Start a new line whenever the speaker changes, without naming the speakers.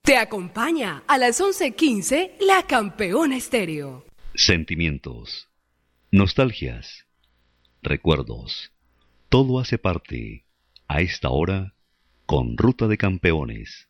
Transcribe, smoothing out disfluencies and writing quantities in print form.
Te acompaña a las 11:15 La Campeona Estéreo.
Sentimientos, nostalgias, recuerdos, todo hace parte, a esta hora, con Ruta de Campeones.